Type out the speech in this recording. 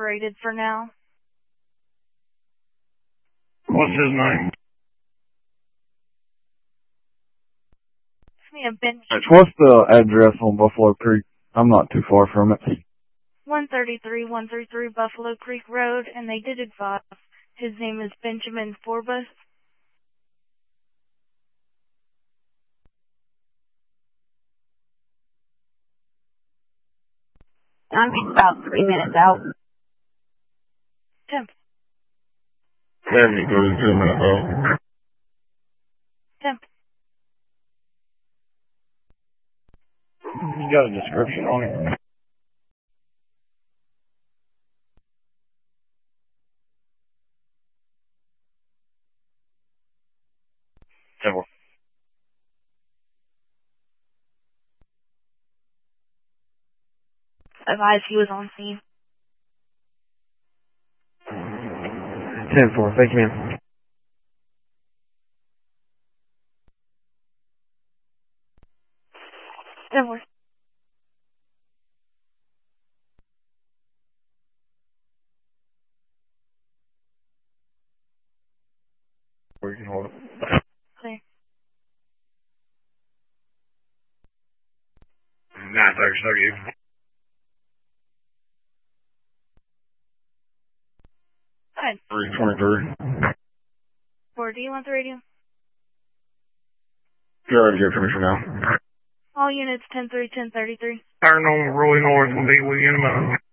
separated for now. What's his name? It's me, a Ben. What's the address on Buffalo Creek? I'm not too far from it. 133 Buffalo Creek Road, and they did advise his name is Benjamin Forbus. I'm about 3 minutes out. Temp. There you go, 2 minutes out. Temp. You got a description on it? Simple. Advised he was on scene. 10-4, thank you, ma'am. Temp. We can hold it. Clear. 9:30. 3:23. 4, do you want the radio? You already gave permission now. All units 10-3, 10-33. Turn on Rolling North will be with you in a minute.